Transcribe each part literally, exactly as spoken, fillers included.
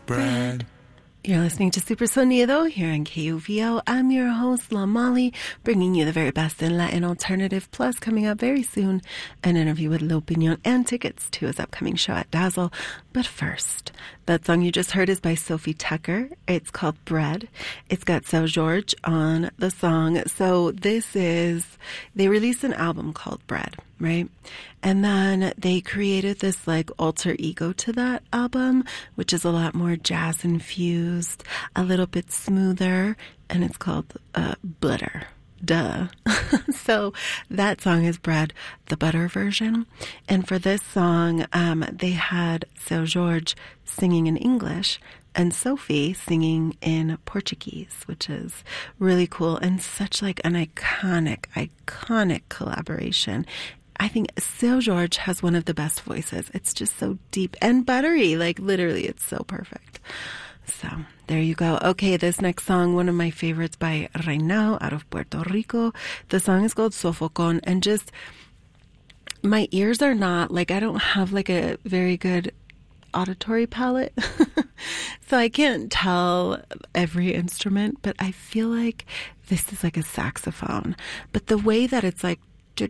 bread. You're listening to Super Sonido here on K U V O. I'm your host, La Molly, bringing you the very best in Latin alternative. Plus, coming up very soon, an interview with L'Opinion and tickets to his upcoming show at Dazzle. But first, that song you just heard is by Sophie Tucker. It's called Bread. It's got Seu Jorge on the song. So this is, they released an album called Bread, right? And then they created this like alter ego to that album, which is a lot more jazz infused, a little bit smoother, and it's called uh, Butter. Duh. So that song is Bread, the butter version. And for this song, um, they had Seu Jorge singing in English and Sophie singing in Portuguese, which is really cool and such like an iconic, iconic collaboration. I think Seu Jorge has one of the best voices. It's just so deep and buttery. Like, literally, it's so perfect. So, there you go. Okay, this next song, one of my favorites by Reinao out of Puerto Rico. The song is called Sofocon. And just, my ears are not, like, I don't have, like, a very good auditory palette. So I can't tell every instrument, but I feel like this is like a saxophone. But the way that it's like,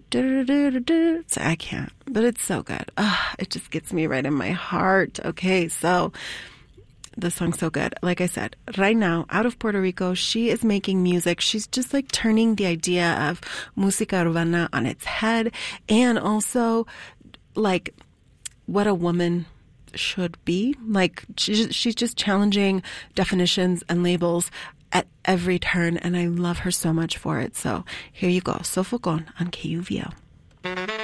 I can't, but it's so good. Oh, it just gets me right in my heart. Okay, so the song's so good. Like I said, right now, out of Puerto Rico, she is making music. She's just like turning the idea of música urbana on its head, and also like what a woman should be. Like she's, she's just challenging definitions and labels at every turn, and I love her so much for it. So here you go, Sofocon on K U V O.